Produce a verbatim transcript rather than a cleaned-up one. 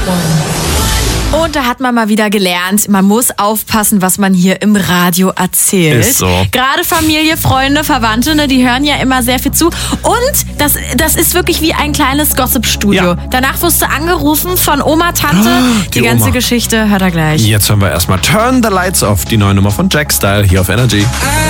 Und da hat man mal wieder gelernt, man muss aufpassen, was man hier im Radio erzählt. Ist so. Gerade Familie, Freunde, Verwandte, ne, die hören ja immer sehr viel zu. Und das, das ist wirklich wie ein kleines Gossip-Studio. Ja. Danach wirst du angerufen von Oma, Tante. Oh, die, die ganze Oma. Geschichte hört er gleich. Jetzt hören wir erstmal Turn the Lights Off, die neue Nummer von Jack Style hier auf Energy.